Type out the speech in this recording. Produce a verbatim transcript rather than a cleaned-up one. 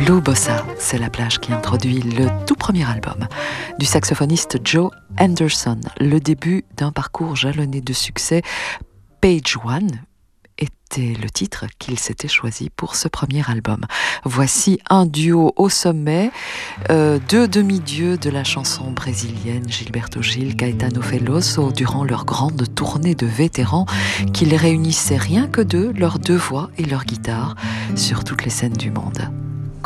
Blue Bossa, c'est la plage qui introduit le tout premier album du saxophoniste Joe Henderson, le début d'un parcours jalonné de succès. Page One était le titre qu'il s'était choisi pour ce premier album. Voici un duo au sommet, euh, deux demi-dieux de la chanson brésilienne, Gilberto Gil, Caetano Veloso, durant leur grande tournée de vétérans qui les réunissaient rien que d'eux, leurs deux voix et leur guitare, sur toutes les scènes du monde.